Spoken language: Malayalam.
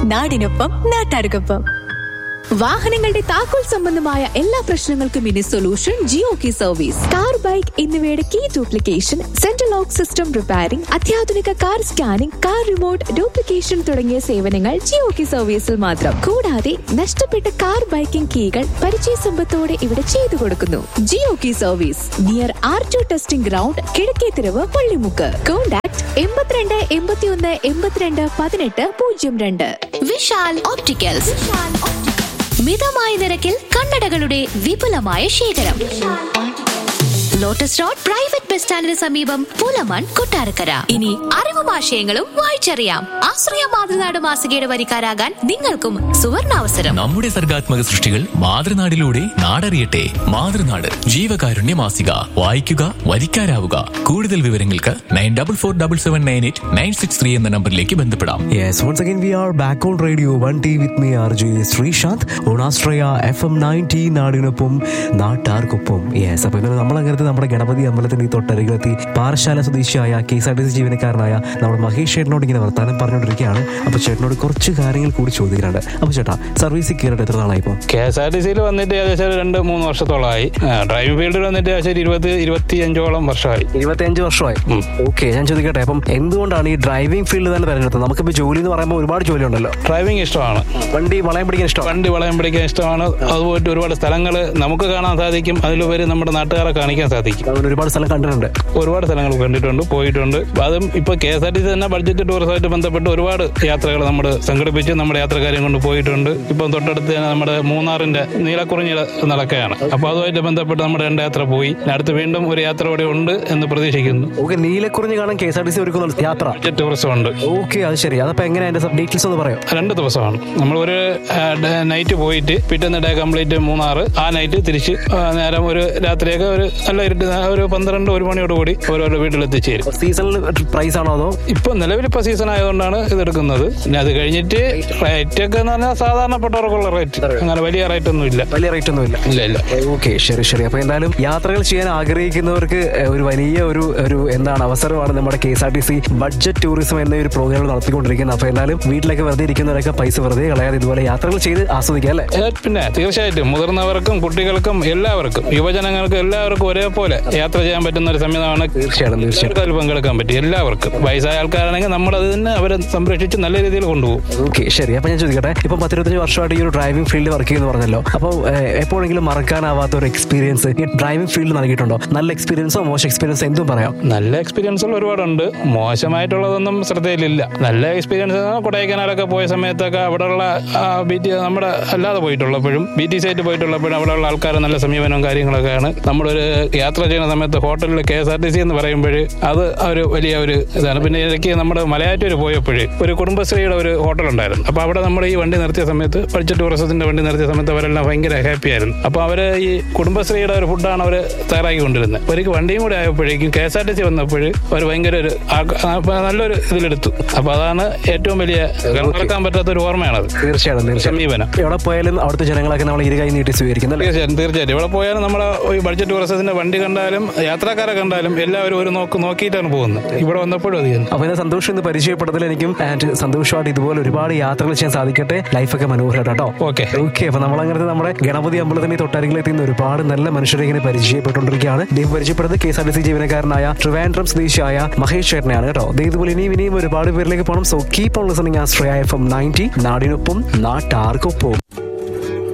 നാടിനൊപ്പം നാട്ടാർക്കൊപ്പം. വാഹനങ്ങളുടെ താക്കോൽ സംബന്ധമായ എല്ലാ പ്രശ്നങ്ങൾക്കും ഇനി സൊല്യൂഷൻ ജിയോകി സർവീസ്. കാർ, ബൈക്ക് എന്നിവയുടെ key duplication, central lock system repairing, അത്യാധുനിക car scanning, car remote duplication തുടങ്ങിയ സേവനങ്ങൾ ജിയോകി സർവീസിൽ മാത്രം. കൂടാതെ നഷ്ടപ്പെട്ട കാർ, ബൈക്കിംഗ് കീകൾ പരിചയ സമ്പത്തോടെ ഇവിടെ ചെയ്തു കൊടുക്കുന്നു. ജിയോകി service near R2 testing ground, Kizhakkethiruvu, Pallimukku. Contact 8281821802. Vishal opticals. മിതമായ നിരക്കിൽ കണ്ണടകളുടെ വിപുലമായ ശേഖരം. ലോട്ടസ് റോഡ് പ്രൈവറ്റ് ബസ് സ്റ്റാൻഡിന് സമീപം, പൂലമൺ, കൊട്ടാരക്കര. ഇനി അറിവും ആശയങ്ങളും വായിച്ചറിയാം. ആശ്രയ മാതൃനാട് മാസികയുടെ വരിക്കാരാകാൻ നിങ്ങൾക്കും സുവർണാവസരം. നമ്മുടെ സർഗാത്മക സൃഷ്ടികൾ മാതൃനാടിലൂടെ നാടറിയട്ടെ. മാതൃനാട് ജീവകാരുണ്യ മാസിക. വായിക്കുക, വരിക്കാരാവുക. കൂടുതൽ വിവരങ്ങൾക്ക് 9447798963 എന്ന നമ്പറിലേക്ക് ബന്ധപ്പെടാം. Yes, once again we are back on Radio 1T with me RJ Sreesanth on Astraya FM 90 നാടിനൊപ്പം നാട്ടാർക്കൊപ്പം. യെസ്, അപ്പോൾ ഇന്നലെ നമ്മളങ്ങനത്തെ നമ്മുടെ ഗണപതി അമ്പലത്തിന്റെ ഈ തൊട്ടരികിലെത്തി പാറശാല സ്വദേശിയായ KSRTC ജീവനക്കാരനായ നമ്മുടെ മഹേഷ് ചേട്ടനോട് ഇങ്ങനെ വർത്താനം പറഞ്ഞുകൊണ്ടിരിക്കുകയാണ്. അപ്പോൾ ചേട്ടനോട് കുറച്ച് കാര്യങ്ങൾ കൂടി ചോദിക്കാനുണ്ട്. അപ്പോൾ ചേട്ടാ, സർവീസിൽ കയറിയിട്ട് എത്ര നാളായി? ഇപ്പോൾ KSRTCയിൽ വന്നിട്ട് ഏകദേശം 2-3 വർഷത്തോളമായി. ഡ്രൈവിംഗ് ഫീൽഡിൽ വന്നിട്ട് ഏകദേശം 20-25 വർഷമായി. 25 വർഷമായി. ഓക്കെ, ഞാൻ ചോദിക്കട്ടെ, അപ്പം എന്തുകൊണ്ടാണ് ഈ ഡ്രൈവിംഗ് ഫീൽഡ് തന്നെ തിരഞ്ഞെടുത്തത്? നമുക്കിപ്പോൾ ജോലി എന്ന് പറയുമ്പോൾ ഒരുപാട് ജോലി ഉണ്ടല്ലോ. ഡ്രൈവിംഗ് ഇഷ്ടമാണ്. വണ്ടി വളയം പിടിക്കാൻ ഇഷ്ടമാണ്. അതുപോയിട്ട് ഒരുപാട് സ്ഥലങ്ങൾ നമുക്ക് കാണാൻ സാധിക്കും. അതിലുപരി നമ്മുടെ നാട്ടുകാരെ കാണിക്കാൻ സാധിക്കും. ഒരുപാട് സ്ഥലം കണ്ടിട്ടുണ്ട്. ഒരുപാട് സ്ഥലങ്ങൾ കണ്ടിട്ടുണ്ട്, പോയിട്ടുണ്ട്. അതും ഇപ്പൊ KSRTC തന്നെ ബഡ്ജറ്റ് ടൂറിസമായിട്ട് ബന്ധപ്പെട്ട് ഒരുപാട് യാത്രകൾ നമ്മൾ സംഘടിപ്പിച്ച് നമ്മുടെ യാത്രക്കാരെയും കൊണ്ട് പോയിട്ടുണ്ട്. ഇപ്പം തൊട്ടടുത്ത് തന്നെ നമ്മുടെ മൂന്നാറിന്റെ നീലക്കുറിഞ്ഞി നടക്കുകയാണ്. അപ്പൊ അതുമായിട്ട് ബന്ധപ്പെട്ട് നമ്മുടെ 2 യാത്ര പോയി. അടുത്ത് വീണ്ടും ഒരു യാത്ര കൂടെ ഉണ്ട് എന്ന് പ്രതീക്ഷിക്കുന്നു. ഓക്കെ, നീലക്കുറിഞ്ഞി കാണാൻ KSRTC ഒരുക്കുന്ന യാത്ര ബഡ്ജറ്റ് ടൂറിസം ഉണ്ട്. ഓക്കെ, അത് ശരി. അതപ്പോ എങ്ങനെ അതിന്റെ ഡീറ്റെയിൽസ് ഒന്ന് പറയാം? 2 ദിവസമാണ്. നമ്മൾ ഒരു നൈറ്റ് പോയിട്ട് പിറ്റേന്ന് ഡേ കംപ്ലീറ്റ് മൂന്നാറ്. ആ നൈറ്റ് തിരിച്ച് നേരം ഒരു രാത്രിയൊക്കെ ഒരു നല്ല ഒരു 12-1 മണിയോട് കൂടി ഓരോരോ വീട്ടിലെത്തിച്ചേരും. സീസണൽ പ്രൈസ് ആണോ അതോ? ഇപ്പൊ നിലവിൽ സീസൺ ആയതുകൊണ്ടാണ് ഇതെടുക്കുന്നത്. പിന്നെ അത് കഴിഞ്ഞിട്ട് റേറ്റ് ഒക്കെ എന്ന് പറഞ്ഞാൽ സാധാരണപ്പെട്ടവർക്കുള്ള റേറ്റ്, അങ്ങനെ വലിയ റേറ്റ് ഒന്നും ഇല്ല. ഇല്ല. ഓക്കെ, ശരി. അപ്പൊ എന്തായാലും യാത്രകൾ ചെയ്യാൻ ആഗ്രഹിക്കുന്നവർക്ക് ഒരു വലിയ ഒരു എന്താണ് അവസരമാണ് നമ്മുടെ KSRTC ബഡ്ജറ്റ് ടൂറിസം എന്ന ഒരു പ്രോഗ്രാം നടത്തിക്കൊണ്ടിരിക്കുന്നത്. അപ്പൊ എന്തായാലും വീട്ടിലൊക്കെ വെറുതെ ഇരിക്കുന്നവരൊക്കെ പൈസ വെറുതെ കളയാതെ ഇതുപോലെ യാത്രകൾ ചെയ്ത് ആസ്വദിക്കാം അല്ലേ? പിന്നെ തീർച്ചയായിട്ടും മുതിർന്നവർക്കും കുട്ടികൾക്കും എല്ലാവർക്കും യുവജനങ്ങൾക്കും എല്ലാവർക്കും ഒരേപോലെ യാത്ര ചെയ്യാൻ പറ്റുന്ന ഒരു സംവിധാനമാണ്. തീർച്ചയായിട്ടും അതിൽ പങ്കെടുക്കാൻ പറ്റും എല്ലാവർക്കും. വയസ്സായ ആൾക്കാരാണെങ്കിൽ നമ്മൾ അത് തന്നെ അവരെ സംരക്ഷിച്ച് നല്ല രീതിയിൽ കൊണ്ടുപോകും. ഓക്കെ, ശരി. അപ്പൊ ഞാൻ ചോദിക്കട്ടെ, ഇപ്പൊ 10-25 വർഷമായിട്ട് ഈ ഒരു ഡ്രൈവിംഗ് ഫീൽഡ് വർക്ക് ചെയ്യുന്നു പറഞ്ഞല്ലോ. അപ്പോൾ എപ്പോഴെങ്കിലും മറക്കാനാവാത്ത ഒരു എക്സ്പീരിയൻസ് ഈ ഡ്രൈവിംഗ് ഫീൽഡ് നൽകിയിട്ടുണ്ടോ? നല്ല എക്സ്പീരിയൻസോ മോശം എക്സ്പീരിയൻസോ എന്തും പറയാം. നല്ല എക്സ്പീരിയൻസുകൾ ഒരുപാടുണ്ട്, മോശമായിട്ടുള്ളതൊന്നും ശ്രദ്ധയിലില്ല. നല്ല എക്സ്പീരിയൻസ് കൊടൈക്കനാലൊക്കെ പോയ സമയത്തൊക്കെ അവിടെയുള്ള നമ്മുടെ അല്ലാതെ പോയിട്ടുള്ളപ്പോഴും BTC ആയിട്ട് പോയിട്ടുള്ളപ്പോഴും അവിടെയുള്ള ആൾക്കാർ നല്ല സമീപനവും കാര്യങ്ങളൊക്കെയാണ്. നമ്മളൊരു യാത്ര ചെയ്യുന്ന സമയത്ത് ഹോട്ടലിൽ KSRTC എന്ന് പറയുമ്പോൾ അത് ഒരു വലിയ ഒരു ഇതാണ്. പിന്നെ ഇടയ്ക്ക് നമ്മുടെ മലയാറ്റൂർ പോയപ്പോഴേ ഒരു കുടുംബശ്രീയുടെ ഒരു ഹോട്ടൽ ഉണ്ടായിരുന്നു. അപ്പൊ അവിടെ നമ്മൾ ഈ വണ്ടി നിർത്തിയ സമയത്ത്, ബഡ്ജറ്റ് ടൂറിസത്തിന്റെ വണ്ടി നിർത്തിയ സമയത്ത് അവരെല്ലാം ഭയങ്കര ഹാപ്പി ആയിരുന്നു. അപ്പൊ അവര് ഈ കുടുംബശ്രീയുടെ ഒരു ഫുഡാണ് അവർ തയ്യാറാക്കിക്കൊണ്ടിരുന്നത്. അവർക്ക് വണ്ടിയും കൂടെ ആയപ്പോഴേക്കും KSRTC വന്നപ്പോൾ അവർ ഭയങ്കര ഒരു നല്ലൊരു ഇതിലെടുത്തു. അപ്പൊ അതാണ് ഏറ്റവും വലിയ മറക്കാൻ പറ്റാത്ത ഒരു ഓർമ്മയാണത്. തീർച്ചയായിട്ടും സമീപനം. എവിടെ പോയാലും അവിടുത്തെ ജനങ്ങളൊക്കെ നമ്മൾ ഇരുകൈ നീട്ടി സ്വീകരിക്കുന്നത്. തീർച്ചയായിട്ടും എവിടെ പോയാലും നമ്മളെ ഈ ബഡ്ജറ്റ് ടൂറിസത്തിന്റെ വണ്ടി കണ്ടാലും യാത്രക്കാരെ കണ്ടാലും എല്ലാവരും ഒരു നോക്കിയിട്ടാണ് പോകുന്നത്. ഇവിടെ വന്നപ്പോഴും അത് ചെയ്യുന്നു. അപ്പൊ സന്തോഷം ഇന്ന് പരിചയപ്പെടുന്നതിൽ എനിക്കും സന്തോഷമായിട്ട് ഇതുപോലെ ഒരുപാട് യാത്രകൾ ചെയ്യാൻ സാധിക്കട്ടെ. ലൈഫൊക്കെ മനോഹരട്ടോ. ഓക്കെ. അപ്പൊ നമ്മളങ്ങനെ നമ്മുടെ ഗണപതി അമ്പലത്തിന്റെ തൊട്ടരികിലെത്തുന്ന ഒരുപാട് നല്ല മനുഷ്യരെ ഇങ്ങനെ പരിചയപ്പെട്ടുകൊണ്ടിരിക്കുകയാണ്. ദൈവം പരിചയപ്പെടുന്നത് KSRTC ജീവനക്കാരനായ ട്രിവാൻഡ്രം സ്വദേശിയായ മഹേഷ് ചേട്ടനെയാണ് കേട്ടോ. ഇതുപോലെ ഇനിയും ഒരുപാട് പേരിലേക്ക് പോകണം. So keep on listening ആസ്ട്രയ FM 90 നാടിനൊപ്പം നാട്ടാർക്കൊപ്പം.